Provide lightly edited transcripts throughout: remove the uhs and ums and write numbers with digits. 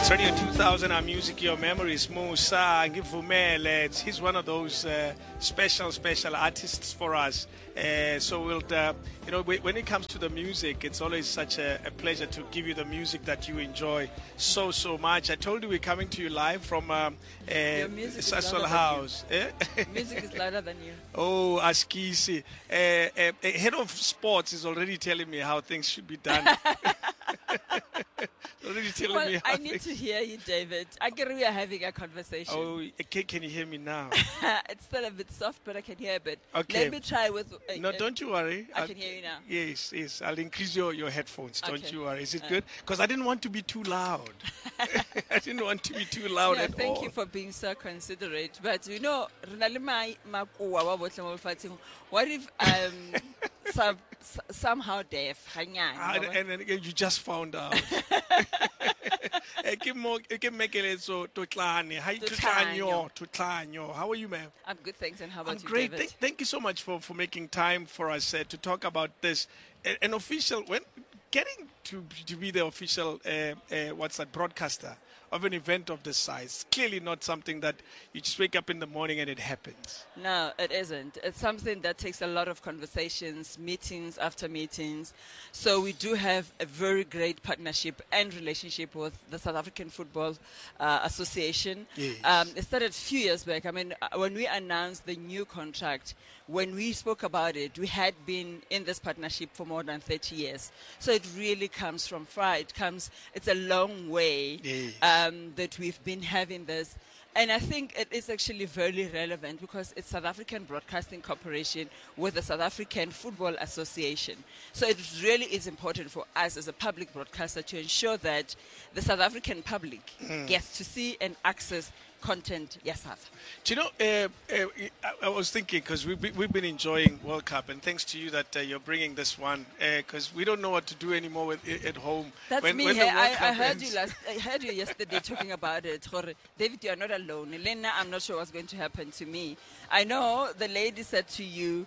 Radio 2000, our music, your memories. Musa Ngivumele, he's one of those special artists for us. So we'll, when it comes to the music, it's always such a pleasure to give you the music that you enjoy so much. I told you we're coming to you live from Sasol House. Music is louder than you. Oh, Askisi. Head of sports is already telling me how things should be done. Already telling me how I need to hear you, David. I get we are having a conversation. Oh, can you hear me now? It's still a bit soft, but I can hear a bit. Okay. Let me try with... no, don't you worry. I can hear you now. Yes. I'll increase your headphones. Okay. Don't you worry. Is it good? Because I didn't want to be too loud. I didn't want to be too loud at thank all. you for being so considerate. But, what if somehow deaf? And then you just found out. How are you, ma'am? I'm good, thanks. And how about you, great. David? Thank you so much for making time for us to talk about this. An official, getting to be the official, broadcaster of an event of this size. Clearly not something that you just wake up in the morning and it happens. No, it isn't. It's something that takes a lot of conversations, meetings after meetings. So we do have a very great partnership and relationship with the South African Football Association. Yes. It started a few years back. I mean, when we announced the new contract, when we spoke about it, we had been in this partnership for more than 30 years. So it really comes from far. It's a long way. Yes. That we've been having this. And I think it is actually very relevant because it's South African Broadcasting Corporation with the South African Football Association. So it really is important for us as a public broadcaster to ensure that the South African public gets to see and access content. Yes, sir. Do you know, I was thinking, because we've been enjoying World Cup, and thanks to you that you're bringing this one, because we don't know what to do anymore with it at home. That's when me. the World I Cup heard ends. I heard you yesterday talking about it. David, you are not alone. Elena, I'm not sure what's going to happen to me. I know the lady said to you,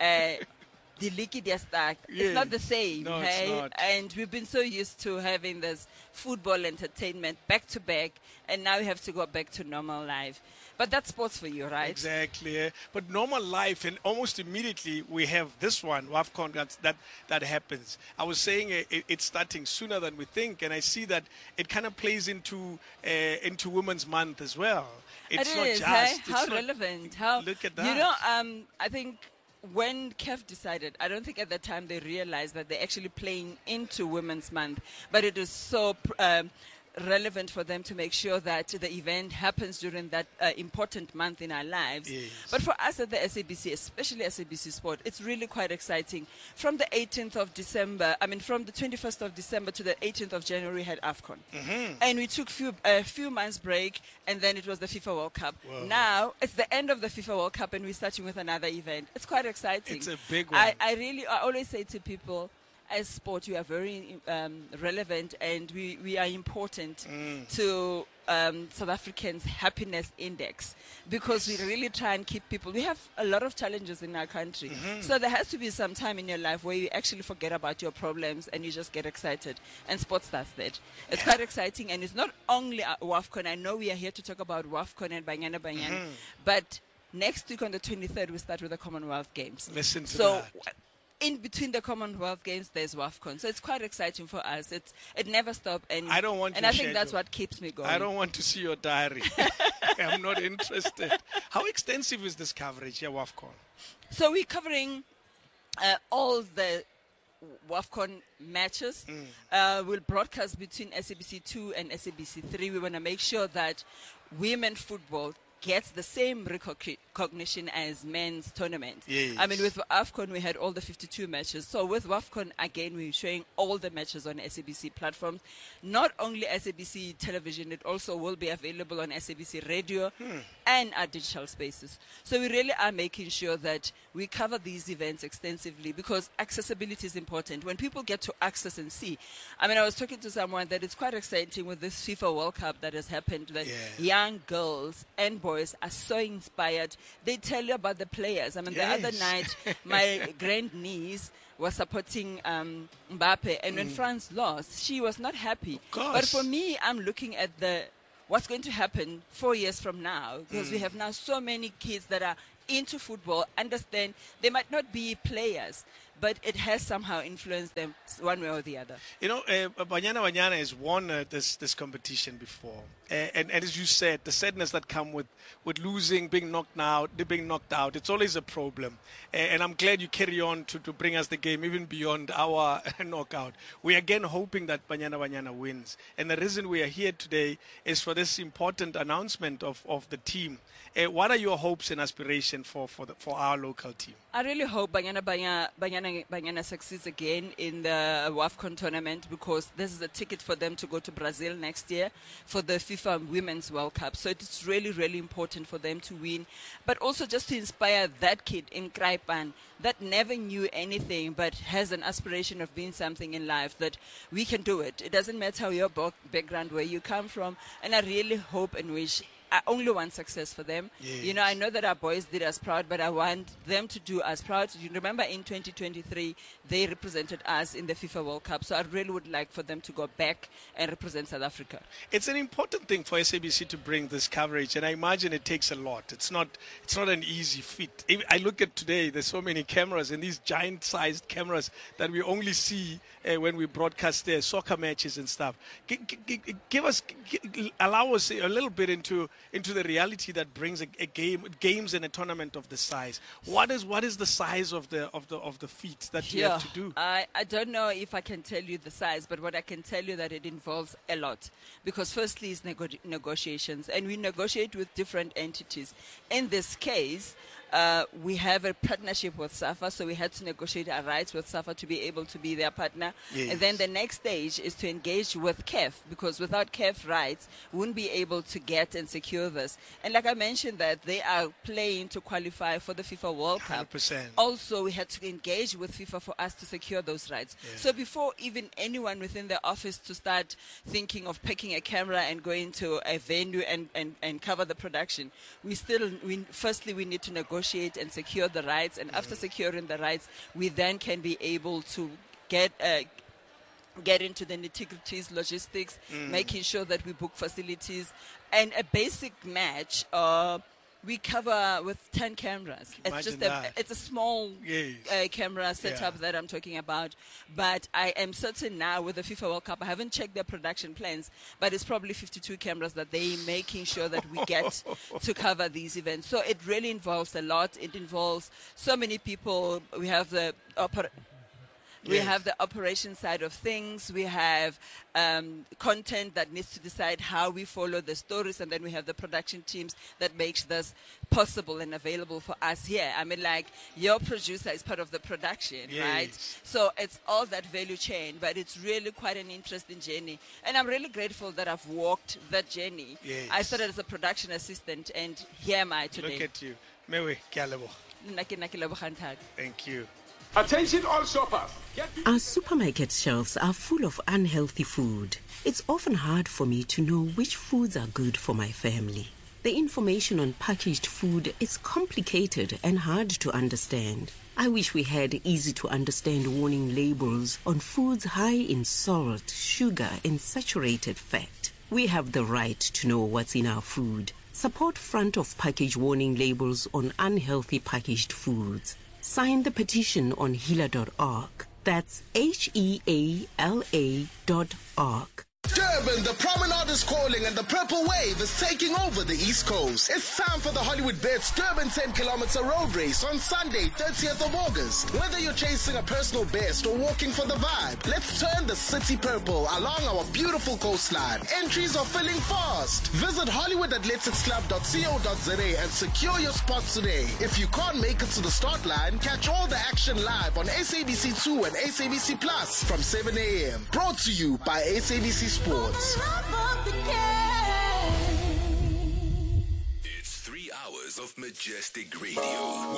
the leaky they stuck. Yeah. It's not the same. No, hey? it's not. And we've been so used to having this football entertainment back to back, and now we have to go back to normal life. But that's sports for you, right? Exactly. But normal life, and almost immediately we have this one, WAFCON, that happens. I was saying it's starting sooner than we think, and I see that it kind of plays into Women's Month as well. It's not is, just... hey? it's How not- relevant. How, Look at that. You know, I think when CAF decided, I don't think at that time they realized that they're actually playing into Women's Month, but it is so relevant for them to make sure that the event happens during that important month in our lives. Yes. But for us at the SABC, especially SABC Sport, it's really quite exciting. From the 18th of December, from the 21st of December to the 18th of January, we had AFCON. Mm-hmm. And we took a few months break, and then it was the FIFA World Cup. Whoa. Now, it's the end of the FIFA World Cup, and we're starting with another event. It's quite exciting. It's a big one. I always say to people, as sport, we are very relevant, and we are important to South Africans' happiness index, because we really try and keep people. We have a lot of challenges in our country, so there has to be some time in your life where you actually forget about your problems and you just get excited. And sports does that. It's quite exciting, and it's not only WAFCON. I know we are here to talk about WAFCON and Banyana Banyana, but next week on the 23rd we start with the Commonwealth Games. Listen to so that. In between the Commonwealth Games, there's WAFCON. So it's quite exciting for us. It never stops. And I don't want And your I think that's schedule. what keeps me going. I don't want to see your diary. I'm not interested. How extensive is this coverage here, WAFCON? So we're covering all the WAFCON matches. We'll broadcast between SABC 2 and SABC 3. We want to make sure that women football gets the same recognition as men's tournament. Yes. With AFCON, we had all the 52 matches. So with WAFCON, again, we're showing all the matches on SABC platforms. Not only SABC television, it also will be available on SABC radio and our digital spaces. So we really are making sure that we cover these events extensively, because accessibility is important. When people get to access and see, I was talking to someone that it's quite exciting with this FIFA World Cup that has happened, that young girls and boys are so inspired. They tell you about the players. The other night, my grandniece was supporting Mbappe, and when France lost, she was not happy. Of course. But for me, I'm looking at what's going to happen 4 years from now, because we have now so many kids that are into football, understand they might not be players, but it has somehow influenced them one way or the other. You know, Banyana Banyana has won this competition before. And as you said, the sadness that come with losing, being knocked out, it's always a problem. And I'm glad you carry on to bring us the game even beyond our knockout. We are again hoping that Banyana Banyana wins. And the reason we are here today is for this important announcement of the team. What are your hopes and aspirations for our local team? I really hope Banyana succeeds again in the WAFCON tournament, because this is a ticket for them to go to Brazil next year for the FIFA Women's World Cup. So it's really, really important for them to win, but also just to inspire that kid in Kraipan that never knew anything but has an aspiration of being something in life, that we can do it. It doesn't matter your background, where you come from, and I really hope and wish. I only want success for them. Yes. You know, I know that our boys did us proud, but I want them to do us proud. You remember in 2023, they represented us in the FIFA World Cup. So I really would like for them to go back and represent South Africa. It's an important thing for SABC to bring this coverage, and I imagine it takes a lot. It's not an easy feat. I look at today, there's so many cameras, and these giant-sized cameras that we only see when we broadcast their soccer matches and stuff. Allow us a little bit into the reality that brings games and a tournament of this size. What is the size of the feat that you have to do? I don't know if I can tell you the size, but what I can tell you that it involves a lot, because firstly is negotiations, and we negotiate with different entities. In this case, we have a partnership with SAFA, so we had to negotiate our rights with SAFA to be able to be their partner. Yes. And then the next stage is to engage with CAF, because without CAF rights, we wouldn't be able to get and secure this. And like I mentioned, that they are playing to qualify for the FIFA World Cup. 100%. Also, we had to engage with FIFA for us to secure those rights. Yeah. So before even anyone within the office to start thinking of picking a camera and going to a venue and cover the production, firstly we need to negotiate and secure the rights, and after securing the rights, we then can be able to get into the nitty-gritties, logistics, making sure that we book facilities, and a basic match. We cover with 10 cameras. It's a small camera setup that I'm talking about. But I am certain now with the FIFA World Cup, I haven't checked their production plans, but it's probably 52 cameras that they're making sure that we get to cover these events. So it really involves a lot. It involves so many people. We have the We have the operation side of things. We have content that needs to decide how we follow the stories. And then we have the production teams that makes this possible and available for us here. I mean, like, your producer is part of the production, right? So it's all that value chain, but it's really quite an interesting journey. And I'm really grateful that I've walked that journey. I started as a production assistant, and here am I today. Look at you. Mewe, ke a leboga. Thank you. Attention all shoppers. Our supermarket shelves are full of unhealthy food. It's often hard for me to know which foods are good for my family. The information on packaged food is complicated and hard to understand. I wish we had easy-to-understand warning labels on foods high in salt, sugar, and saturated fat. We have the right to know what's in our food. Support front-of-package warning labels on unhealthy packaged foods. Sign the petition on heala.org. That's HEALA.org. Durban, the promenade is calling and the purple wave is taking over the East Coast. It's time for the Hollywood Bets Durban 10-kilometer road race on Sunday, 30th of August. Whether you're chasing a personal best or walking for the vibe, let's turn the city purple along our beautiful coastline. Entries are filling fast. Visit hollywoodathleticsclub.co.za and secure your spots today. If you can't make it to the start line, catch all the action live on SABC2 and SABC Plus from 7 a.m. Brought to you by SABC Sports. It's 3 hours of majestic radio.